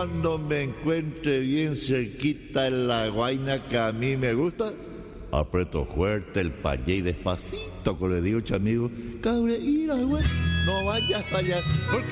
cuando me encuentre bien cerquita en la guaina que a mí me gusta, aprieto fuerte el pañé y despacito, como le digo, amigo, cabre, ira, güey, no vayas para allá, porque